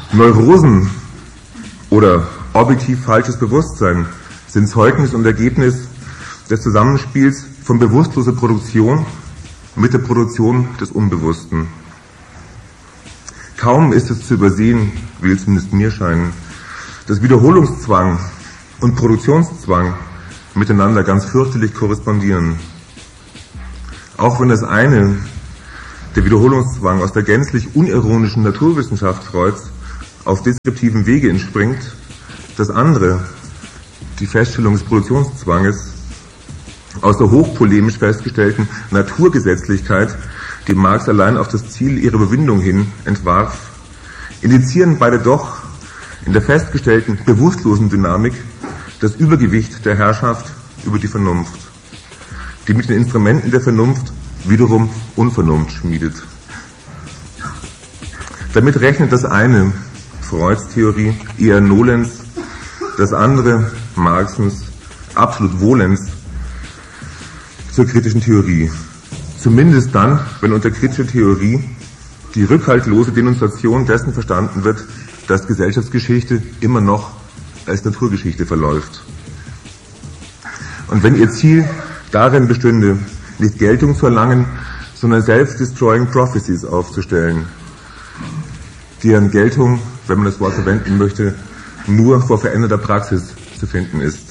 Neurosen oder objektiv falsches Bewusstsein sind Zeugnis und Ergebnis des Zusammenspiels von bewusstloser Produktion mit der Produktion des Unbewussten. Kaum ist es zu übersehen, will zumindest mir scheinen, dass Wiederholungszwang und Produktionszwang miteinander ganz fürchterlich korrespondieren. Auch wenn das eine, der Wiederholungszwang, aus der gänzlich unironischen Naturwissenschaft Freuds auf deskriptiven Wege entspringt, das andere, die Feststellung des Produktionszwanges, aus der hochpolemisch festgestellten Naturgesetzlichkeit, die Marx allein auf das Ziel ihrer Überwindung hin entwarf, indizieren beide doch in der festgestellten bewusstlosen Dynamik das Übergewicht der Herrschaft über die Vernunft, die mit den Instrumenten der Vernunft wiederum Unvernunft schmiedet. Damit rechnet das eine, Freuds Theorie, eher nolens, das andere, Marxens, absolut volens, zur kritischen Theorie. Zumindest dann, wenn unter kritischer Theorie die rückhaltlose Denunziation dessen verstanden wird, dass Gesellschaftsgeschichte immer noch als Naturgeschichte verläuft. Und wenn ihr Ziel darin bestünde, nicht Geltung zu erlangen, sondern self-destroying prophecies aufzustellen, deren Geltung, wenn man das Wort verwenden möchte, nur vor veränderter Praxis zu finden ist.